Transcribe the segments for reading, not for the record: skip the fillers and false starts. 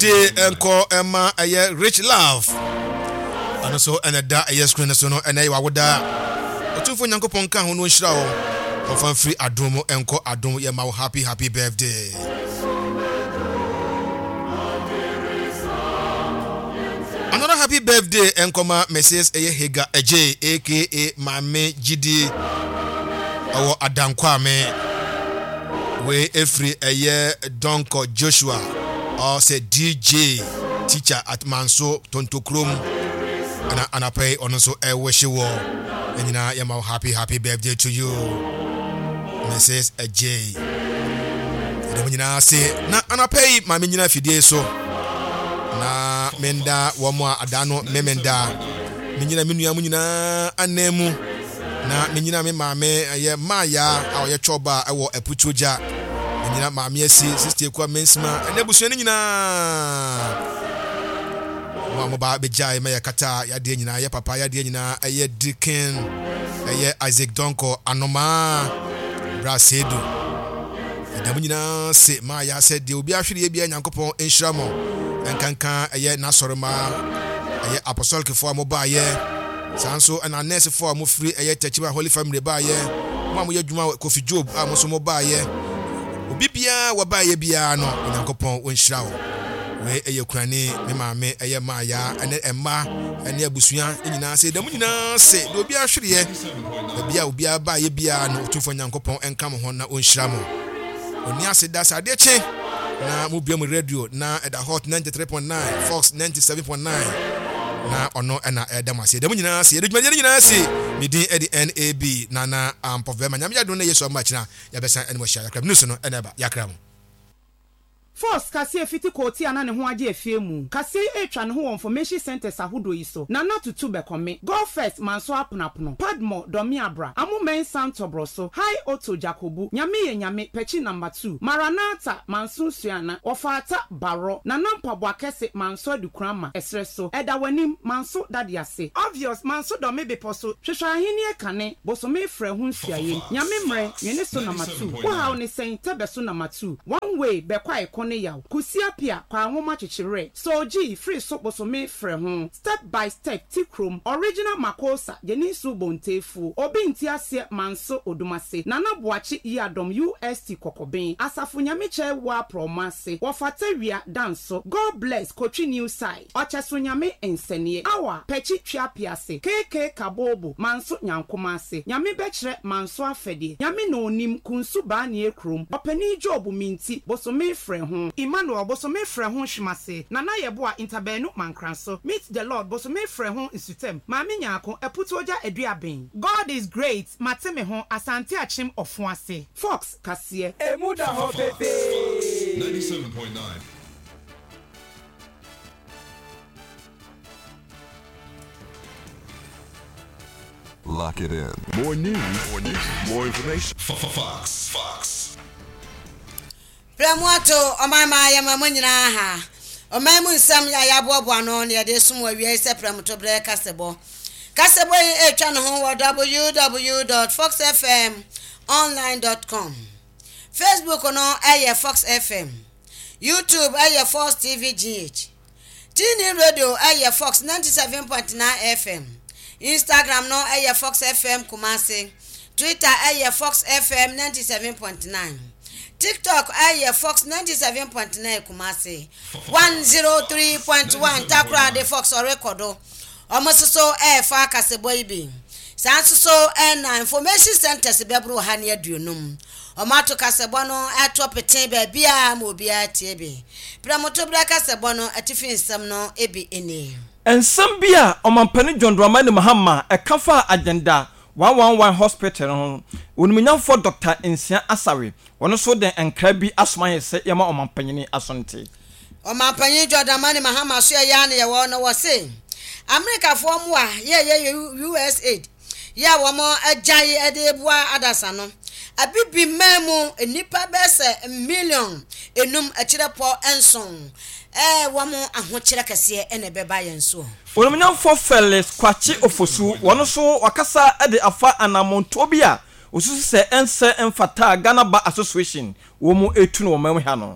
birthday enko Emma aye Rich Love. And also another aye screen so no ena wa woda. Otufo Nyankopon kan ho no nhira wo. Ofan free adomo enko adom ye ma happy birthday. Another happy birthday enkoma Mrs. Eye Hega Eje aka Mame Gidi awo Adankwame we every eye Donko Joshua or say DJ teacher at Manso Tontokrom and anapai onoso e wish you and na yama happy birthday to you Mrs. Eje and na say na anapai mame nyina fidie so na menda wamo adano memenda menyina menua mu nyina anemu na menyina me maame ye maya awoye choba ewo eputoja menyina maame asi sister kwa mensima enebusu ne nyina mama ba beja me yakata ya de nyina ye papa ya de nyina eye Dicken eye Isaac Donko anoma brasedu edamu nyina se maya se de obi ahwere bia Nyankopon enhiramo enkanka eye nasorema eye apostolic for mobaye sanso and nurse for mo free eye Techiba Holy Family baye mo yadwuma Kofi Job amoso mobaye obi bia wabaye bia no Nyankopon wonhyira wo we eye kurane me maame eye maya ene emma ene abusua nyina se dam nyina se do obi ahwere bia obi abaye bia no otufo Nyankopon enkam ho na onhyira mo oni aseda sade che na mubiam radio na at the hot 93.9 Fox 97.9 na ono na edamase dem nyina se edwuma nyina se midi edi NAB na ampofema nyam ya do na yeso match na ya besa enimo sha yakram news no eneba yakram Force kase fiti koti ana ne ho age efie mu kase etwa ne ho information centers ahodo yi so na tutu bekome go first manso aponapono padmo domi abra amumen santobro so high auto jacobu nyame ye nyame pechi number 2 maranata manso suana ofata baro na nampabo akese manso dukrama esreso eda wanim manso dadiase obvious manso domi beposo hwehwa ahini e kane bosome frɛ ho nsuaye nyame mre yene so number 2 wo ha oni sen tebeso number 2 one way bekwa ikone yaw kusia pia kwa nwoma chichire so ji free so bosome frɛ ho step by step tikrom original makosa yeni su bontefu obi ntiase manso odumase nana boachi yadom UST kokoben asafo nyame wa promase wofatawia danso God bless Kochi new side ocheso nyame ensenie awa pechi twa piase KK kabobo manso nyankomase nyame bechre manso afede nyame no onim kunsu ba ne ekrom opani job minti bosome frɛ ho Emmanuel bosome frɛ ho hwimase nana yeboa interbenu mankranso meet the Lord bosome frɛ ho isutem maame nyaako eputoja eduaben God is great mateme ho asante achim ofuase Fox kase emuda ho pepe 97.9 Lock it in. More news, more information. Fox. Pramuato omama ya mamanyina ha. Omamu nsam ya yabobo ano ne de sum wa wi se pramuto bre kasebo. Kasebo etwa no ho www.foxfmonline.com. Facebook no eye Fox FM. YouTube eye Fox TV GH. Tini Radio eye Fox 97.9 FM. Instagram no eye Fox FM Kumasi. Twitter eye Fox FM 97.9. TikTok aye Fox 97.9 Kumasi 103.1 Takra de Fox or recordo omososo fa kasebo ibi sansoso na information centers bebro hania duonum omato kasebo no atopeten ba bia ma obia tiebe pramoto bra kasebo no atifin nsam no ebi ene ensam bia omampani John Dramani Mahama kafa agenda 111 hospital ho onumunyamfo Dr. Insia Asare wono so den enkra bi asoma se yema omampanyini asonte omampanyin John Dramani Mahama so ya na ye wo no wo se America fo mu a ye USA ya wo mo ajaye edebua adasa no abibi memu enipa bese million enum achirepo enson wamo ahokyere kase ene beba yenso onumunyamfo Felix Kwachi Ofosu wono so wakasa ade afa anamonto bia osusu se ense emfata Ghana Bar Association wo mu etu no wo ha no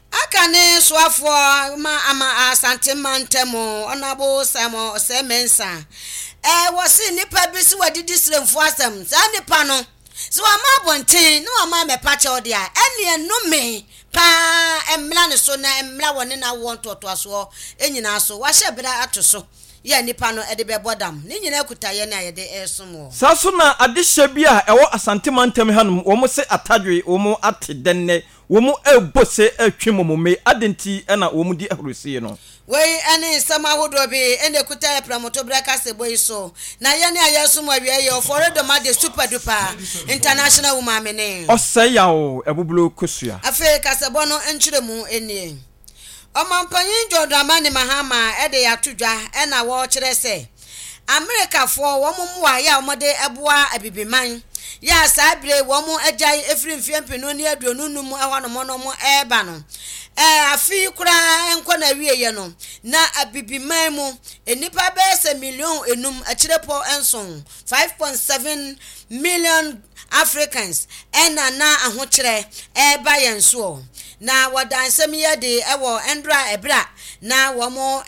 akane soafo ma ama asante mantemo onabo samo semensa wose nipa bi si wadidi sremfo asem sa nipa no so ama bonten no ama mepache ode a ene enome pa emla ne so na emla wone na wonto to aso enyina so wa hyebra atoso ye nipa no ede be bodam ne nyina kutaye na ye de esomo saso na adehye bi a ewo asante mantem hanum wo mo se atadwe wo mo atedenne wo mo ebose atwemomome adenti na wo mo di ahrusie no we ane sama hodo be ene kutaye pramoto braka se boy so na ye ne ayesomo awie ye oforedo ma de super duper international woman mene oseya o ebublo kosua afi kasebo no enchiremu enie Omampanyin Dramani Mahama ede yatudwa ena wo kire se America fo wo mumwa ya omode eboa abibiman ya sabre wo mu agyan efrimfiempino ne aduonunum ehwano no mo eba no afi kura enko na wieye no na abibiman mu enipa be se million enum akirepo enson 5.7 million Africans ena na ahokire eba yenso na wadansem ye de ewo endra ebra na womo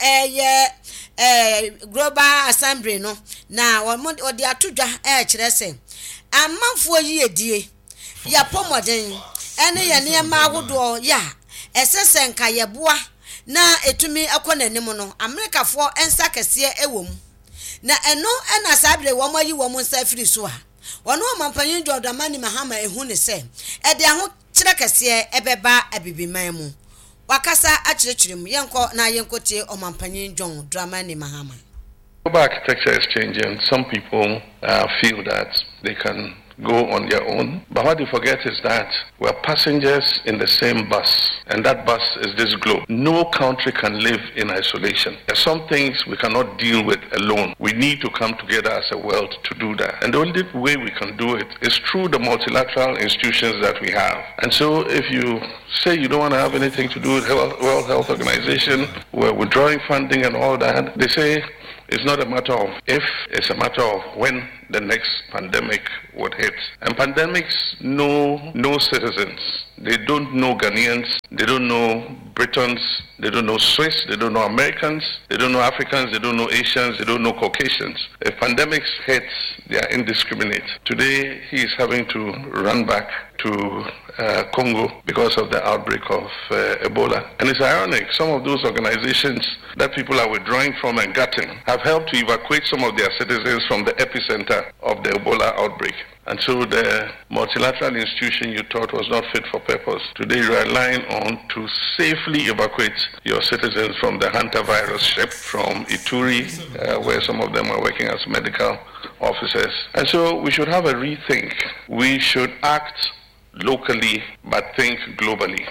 global assembly no na womo odi atudwa kire se amanfo yi edie ya pomoden ene ye ne ma agodo ya esesenka yeboa na etumi akonanim no America fo ensa kese ewom na eno ena sabre womo yi womo nsa firi so a wono Omampanyin Dramani Mahama ehu ne se ede aho kire kese ebeba abibiman mu wakasa achirechirim yenko na yenkotie Omampanyin Dramani Mahama. Global architecture is changing. Some people feel that they can go on their own. But what they forget is that we're passengers in the same bus, and that bus is this globe. No country can live in isolation. There are some things we cannot deal with alone. We need to come together as a world to do that. And the only way we can do it is through the multilateral institutions that we have. And so if you say you don't want to have anything to do with World Health Organization, we're withdrawing funding and all that, they say it's not a matter of if, it's a matter of when the next pandemic would hit. And pandemics know no citizens. They don't know Ghanaians, they don't know Britons, they don't know Swiss, they don't know Americans, they don't know Africans, they don't know Asians, they don't know Caucasians. If pandemics hit, they are indiscriminate. Today, he is having to run back to Congo because of the outbreak of Ebola. And it's ironic, some of those organizations that people are withdrawing from and gutting have helped to evacuate some of their citizens from the epicenter of the Ebola outbreak. And so the multilateral institution you thought was not fit for purpose, today you are relying on to safely evacuate your citizens from the hantavirus ship from Ituri, where some of them are working as medical officers. And so we should have a rethink. We should act locally but think globally.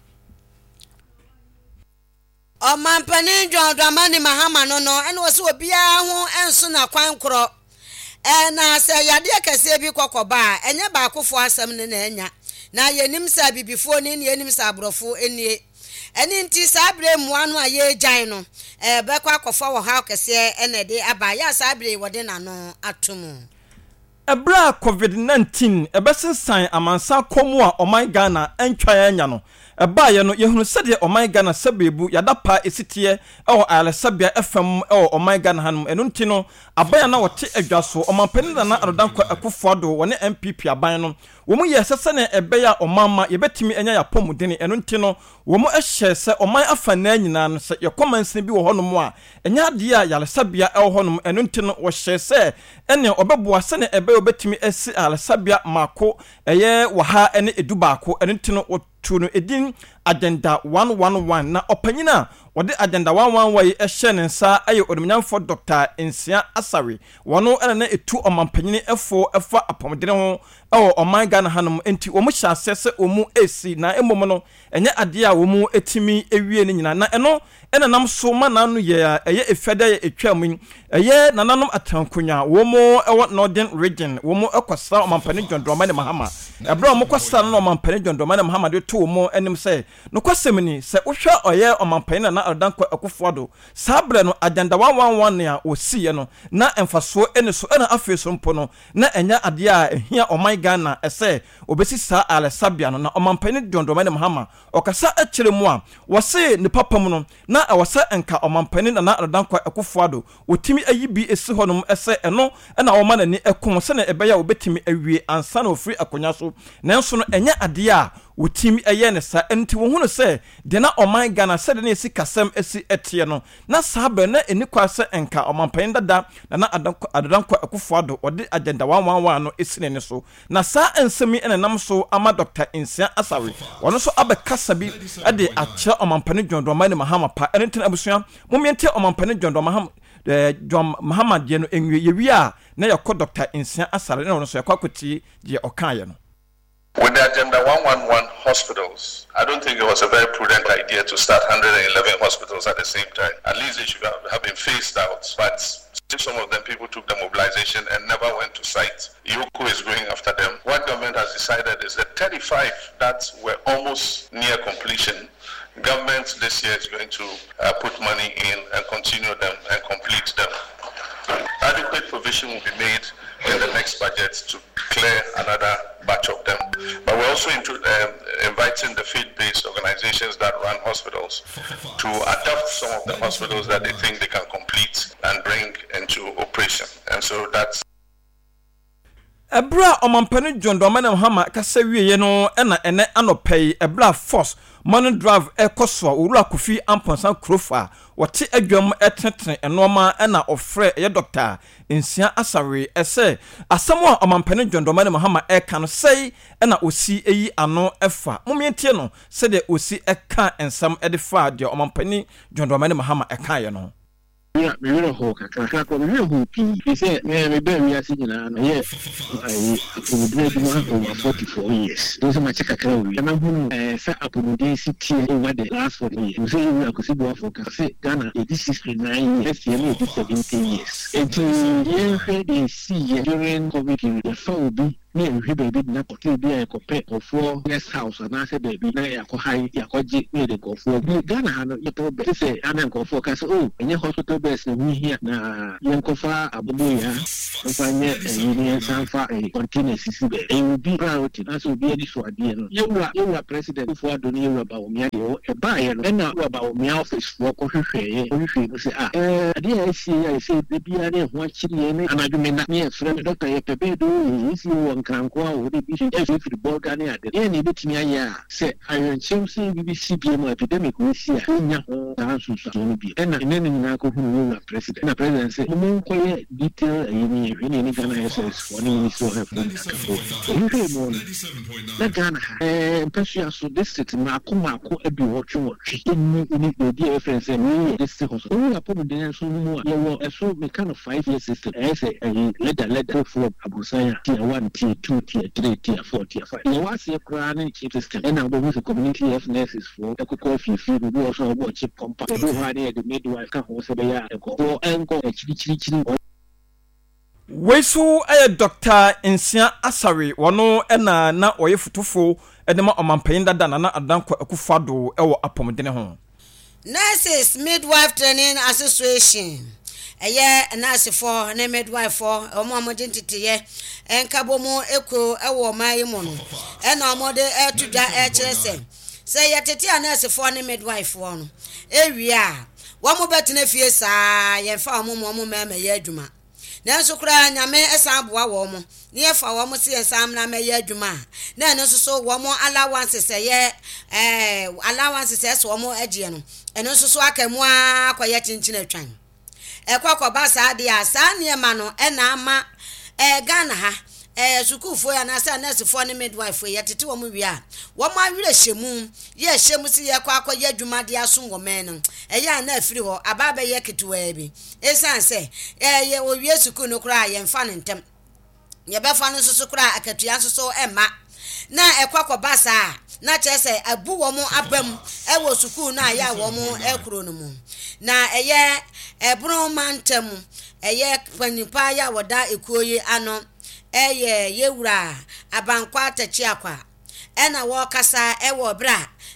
Omampanyin Dramani Mahama no ene wose obia ho enso na kwan kro na se yade kase bi kokoba enye ba akofo asem ne na enya na yenim sa bibifo ne yenim sa abrofo enie eni nti sabre muanu aye gyan no be kwa akofo wo ha kase ene de aba ya sabre wode na no atomu ebra covid-19 ebesensan amansa komu a oman Ghana entwa anya no eba ye no yehunu sede oman Ghana sabebu yadapa esitie ewo alesabia FM ewo oman Ghana hanum enu nti no abaya na wote adwaso Omampanyin na arodanko akufodo wone MPP aban no womu ye sese ne ebeya omamma yebetimi enya ya pomudeni enu nti no womu ehye se oman afa na nyina no se yekomansen bi wo honom a enya de a yalesabia ewo honom enu nti no wo hye se ene obeboa se ne ebe obetimi esi alesabia mako eye waha ene edubaako enu nti no tuno edin agenda 111 na opanyina wode agenda 111 yi ehye ne nsa aye odumnyamfo Dr. Insia Asare wono ene na etu Omampanyini efa apomdene ho ewo oman Ghana hanum enti wo mu hyasese omu esi na emom no enye ade a wo mu etimi ewie ne nyina na eno ene nam so mananu ye eye efede ye etwam eye nananom atankonya wo mu ewo Northern region wo mu ekosa Omampanyin Dramani Mahama ebra mo kosa no Omampanyin Dramani Mahama de to mo enim se no kwasem ni se wohwe oye omanpan na adanko akufoado sabre no agenda 111 ne a osie no na emfaso ene so na afeso mpo no na enya ade a ehia oman Ghana ese obesi sa alesabia no na omanpan Dwondwamani Mahama okasa akire mu a wose ne papam no na awasa enka omanpan na adanko akufoado otimi ayi bi esi honom ese eno na wo manani ekom se na ebeya obetimi awie ansa na ofri akonya so nanso no enya ade a wotimi eye ne sa enti wo hunu se de na oman Ghana se de na esi kasem esi etie no na sabe na eni kwase enka omanpan dada na adanko akufoado ode agenda 111 no esine ne so na sa ensemi ene nam so ama Dr. Insia Asawe wono so abekasa bi ade akyere omanpan Dwondwamani Mahama pa enten abusua momiente omanpan Dwondwamani Mahama je no enwie yewi a na yakọ Dr. Insia Asawe na wono so yakwakwoti je okaye no. With the Agenda 111 hospitals, I don't think it was a very prudent idea to start 111 hospitals at the same time. At least they should have been phased out. But some of them, people took the mobilization and never went to site. Yoko is going after them. What government has decided is that 35 that were almost near completion, government this year is going to put money in and continue them and complete them. Adequate provision will be made in the next budget to clear another batch of them. But we're also inviting the faith-based organizations that run hospitals to adopt some of the hospitals that they think they can complete and bring into operation. And so that's Ebra omanpan Dwondwamani Mahama kasa wiye no na ene anopei ebra force Money Drive ekoso owura Kofi Amponsan Krofa wote adwam etetene enoma na ofre ye Dr. Insia Asawe ese asamo a omanpan Dwondwamani Mahama eka no sei na osi eyi ano efa momientie no se de osi eka ensam edifa de omanpan Dwondwamani Mahama eka ye no. Yeah, we will hold a we will he said, we bury us in yes, I would be over 44 years. Those are my check account. And I'm going to set up on the city over the last 4 years. You say you are considered for Ghana, 89 years, 17 years. And to they see during COVID, the phone will be. Me and baby na kote bi a compare for guest house and I said baby na ya ko high ya ko ji me de go for Ghana ha no you to be say amen go for ka so enye hospital beds na we here na yen ko fa abubu ya fa nye yen sanfa container sisi be e will be priority na so be any so ade no you are president for adoni you about me ade o e ba ye no na about me office for ko hwehwe no say ade I say the bi ade ho akiri ne anadwome na me friend doctor ye pebedo isi Krankwa would be if the Bulgari at the end of the say I am Chelsea BBCPM epidemic we see a and then Nako who are president. The president said, detail any Ghana SS for any so have that Ghana Persia so district Mako be watching in the dear friends and this house. All upon the so more so me kind of 5 years system as a letter for Abusaya tier 1 tier 2, tier 3, tier 4, tier 5. You want to see chip system, and now the community of nurses for a coffee, we also watch chip compact. The midwife can also be a go and go a chichi. Wesu Dr. Insia Asawe wano na oye futufo edema omanpan dada na adanko akufado ewo apomdene ho. Nurses Midwife Training Association. Nurse for na midwife for omo identity ye enkabo mu eko ewo mai mu no na omo de etudwa ekirese say yetete nurse for na midwife for no ewia wo mo betena fie saa ye fa omo mema ye adwuma nanso kura nyame esan aboa wo mo ne ye fa wo mo se esam na me ye adwuma na no so wo mo allowance se ye allowance se so mo agye no eno so akamu akwa ye chinchin atwan ekwa basa de asa niema no na ama Ghana ha sukufo ya na sa nurse for ne midwife ya tete wo mu wi a wo ma wire hyemu ye hyemu si ye kwa ye adwuma de aso wo men no ya na afiri ho ababa ye ketewa bi esan se ye wo wi suku no kura ye mfa ne ntem ye be fa no so kura akatua so ema na ekwa basa na chese abu wo mu abam wo suku na ya wo mu ekuro no mu na ebro mantem panipa ya woda ekoye ano yewura abankwa tachiakwa na wo kasa wo bra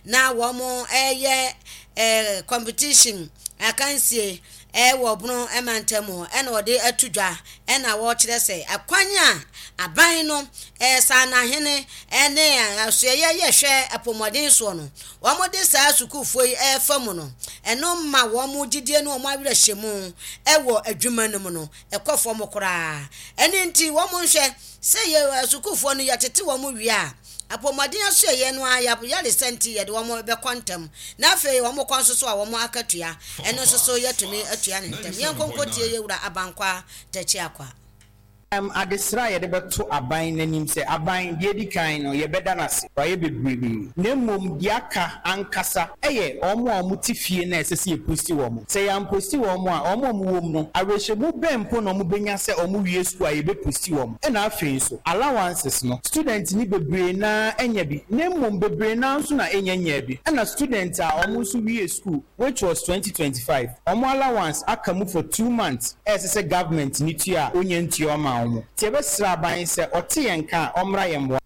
na womo competition akansie wo bro emantemo ena ode atudwa ena wo kire se akwanya aban no sana hene ene asoye hwe apomodin so no womo de saa sukufo famu no eno ma womo gidie no womo awira hyemu wo adwuma no mu no ekofo mo kora ene nti womo hwe se ye sukufo no yatete womo wi a apomodin asoye no ya resenti ye de womo be quantum na afi womo konsoso a womo akatua eno soso yatumi atua ne ntam yenkonkotie yewura abankwa tachi akwa adesra ye de beto aban nanim se aban de di kan no ye beda nase waye bebrebe na mom di aka ankasa eye omo tifie na esese ye posti wo mo se ya posti wo mo a omo wom no awehemu bempo no mo benya se omo wie school ye be posti wo mo na afei so allowances no student ni bebre na enya bi na mom bebre na nso na enya bi na student a omo so wie school which was 2025 omo allowance akamu for 2 months esese government ni tua onye ntio ma Tiebe sraban se oti yenka omra yemwa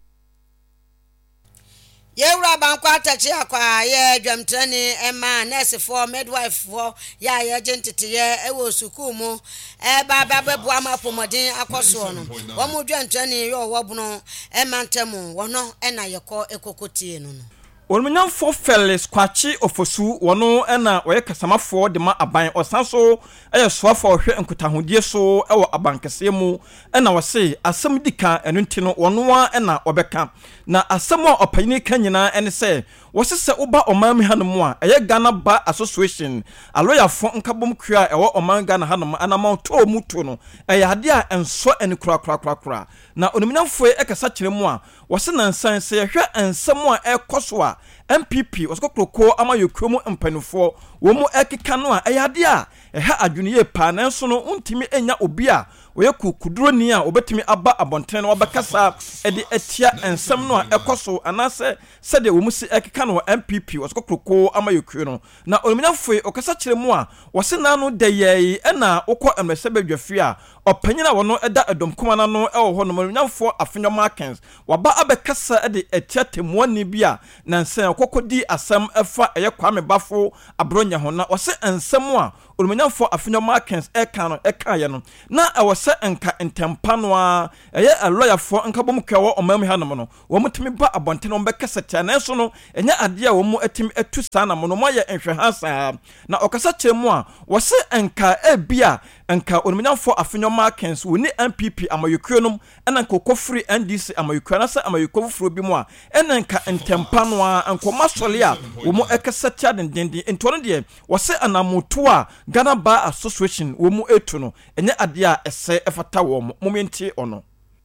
yewura bankwa tachi akwa ye dwamtrani ema nurse for midwife for ya ye gentete ye ewo suku mu baba bebu amapomodin akoso no wo mu dwamtrani yo wobuno ema ntemu wono ena yeko ekokotie no Olmunyamfo Felix Kwachi Ofosu wono ena oye kasamafo de ma aban osanso eye soafo ohwe nkutahodie so ewo abankese mu ena wose asem dika enu ntino wono ena obeka na asem a opanyini kanyina ene se wose se oba omam hanom a eye Ghana Bar Association aloyafo nkabom kua ewo oman Ghana hanom anama to muto no eye ade a enso eni kura na olmunyamfo ekasa kire mu a wose nansan se hwe ensem a ekoso a MPP oskokroko ama yokuomu mpanufo wo mu ekeka no a eyade a eha adwuniye pa nanso no untimi enya obi a oye kukuduro ni a obetimi aba abonten no obekasa ede etia ensem no a ekoso anase sede wo mu si ekeka no MPP oskokroko ama yokuo no na olumunyafo okasa kire mu a wose na no de ye na ukọ emesebe dwafi a opanyina wono eda edomkoma na no ewo ho no olumunyafo afenyo markens waba abekasa ede etia temuani bi a nanse kokodi asem efa eye kwame bafo abronya ho na wose ensem a olumunyafo afenyo markens eka ye no na ewose enka entempa no a eye aloyafo nkabom kwawo omam hanom no wo mutimi ba abonte no bekasa tia na so no enya ade a wo mu etimi etu sa na mo no moye enhwehansa na okasa kyeremu a wose enka ebia enka olumunyafo afenyo markens woni MPP amayekuonom ena kokofri NDC amayekuo na se amayekuo furo bi mu a ena enka entempa no a enkoma sole a wo mu ekasa tia dendende ento no de wose anamoto a Ghana Bar Association wo mu etu no enya ade a ese efata wo momenti ono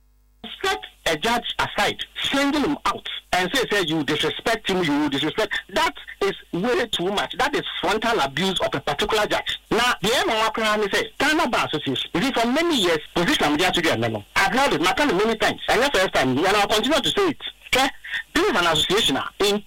set a judge aside, single him out, and say you disrespect him, you disrespect. That is way too much. That is frontal abuse of a particular judge. Now, the MMA say, Ghana Bar Association, for many years, position I'm there to get memo. I've heard it many times, and that's the first time, and I'll continue to say it. Okay? This is an association in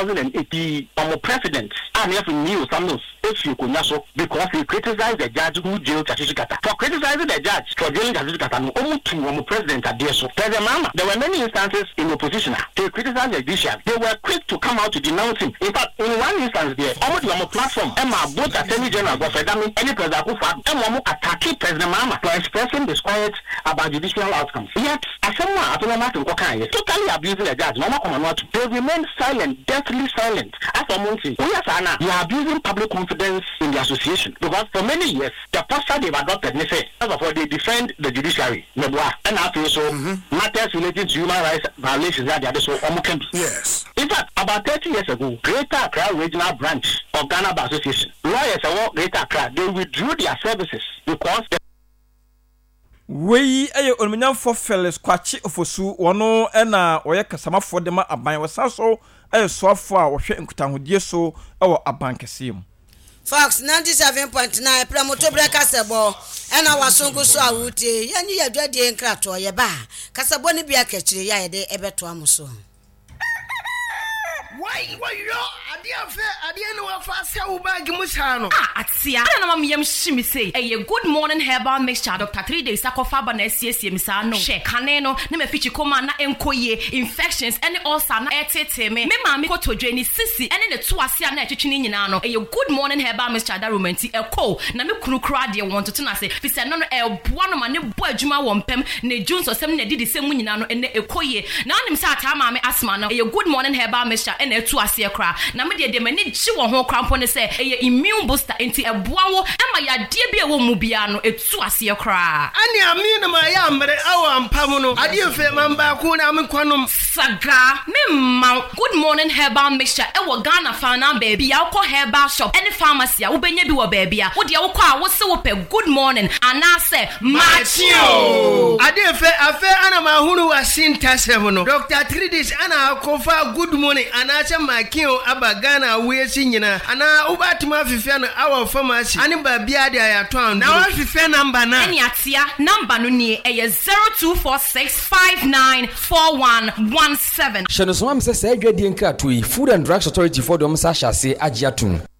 2018 our president and if knew some if you could not because he criticized the judge who jailed Chachikata. For criticizing the judge for jailing Chachikata, only two president at there. So there were many instances in opposition. They criticized the judiciary. They were quick to come out to denounce him. In fact, in one instance there, almost on a platform, Emma both Attorney General Gofedami, any president who found Emma attacking President Mama for expressing disquiet about judicial outcomes. Yet, as someone at totally abusing the judge. They remain silent, deathly silent. As for Monty, you are abusing public confidence in the association because for many years the posture they've adopted, they defend the judiciary, and also matters related to human rights violations that they are so yes. In fact, about 30 years ago, Greater Accra Regional Branch of Ghana Bar Association, lawyers of Greater Accra, they withdrew their services because we aye olmunyamfo Felix Kwachi Ofosu wono ena oye kasamafo de ma aban wasaso aye soafo a wo hwe nkutahodie so ewo abankese mu Fox 97.9 promoto breaker sebo ena wasongo so awutie yanyi yadwade nkrato ye ba kasabo ne bia kachire ya ye de ebeto amuso Why you adia no afa se wo bag mu sa no. Atia. Ana na mamiyam shimi say. Good morning herbal mixture Dr. 3 days akofa na esiesie mi sa no. She kane no na me fichi koma na enkoye infections any ulcer na etete me. Me ma me kotodwe ni sisi ene ne to ase na etwetwe ni nyina no. Good morning herbal mixture da romanti eko na me kunukura de won to na se. Fi se no no boa no ma ne bo adwuma wo mpem ne junso sem na didi sem nyina no ene ekoye. Na onim sa ata ma me asma no. Good morning herbal mixture ene etu ase kra. Na me de mani ji wo ho krampo ne se immune booster enti eboa wo ema ya de bi e wo mu bia no etu ase kra. Ani ami na ma ya mre awa mpam no. Ade fe mamba ko na me kwanom saga me ma. Good morning herbal mixture e wo Ghana fa na baby ya ko herbal shop any pharmacy a wo benya bi wo baby a wo de wo kwa wo se wo pe good morning ana se machio. Ade fe afe ana ma hunu wa sintasem no. Dr. Tridis ana akofa good morning ana se makio aba Ghana we si nyina ana ubatuma fife no awa pharmacy ani ba bia de ayato an na wa fife number na eni atia number no ni 0246594117. Shano so am se adwadie nkratoyi Food and Drugs Authority for dem sa hyase agiatum.